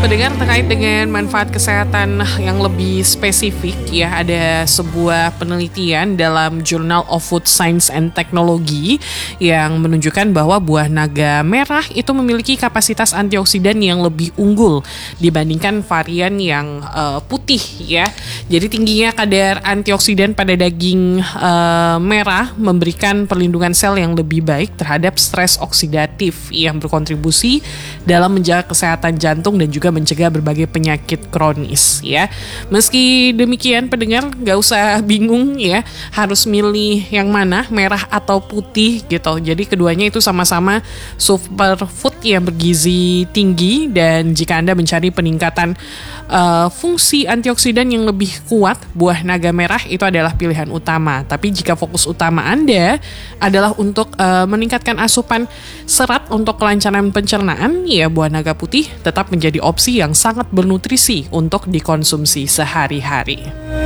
Pendengar, terkait dengan manfaat kesehatan yang lebih spesifik ya, ada sebuah penelitian dalam Journal of Food Science and Technology yang menunjukkan bahwa buah naga merah itu memiliki kapasitas antioksidan yang lebih unggul dibandingkan varian yang putih ya. Jadi tingginya kadar antioksidan pada daging merah memberikan perlindungan sel yang lebih baik terhadap stres oksidatif yang berkontribusi dalam menjaga kesehatan jantung dan juga mencegah berbagai penyakit kronis ya. Meski demikian, pendengar nggak usah bingung ya, harus milih yang mana, merah atau putih gitu. Jadi keduanya itu sama-sama superfood yang bergizi tinggi, dan jika Anda mencari peningkatan fungsi antioksidan yang lebih kuat, buah naga merah itu adalah pilihan utama. Tapi jika fokus utama Anda adalah untuk meningkatkan asupan serat untuk kelancaran pencernaan, ya buah naga putih tetap menjadi opsi yang sangat bernutrisi untuk dikonsumsi sehari-hari.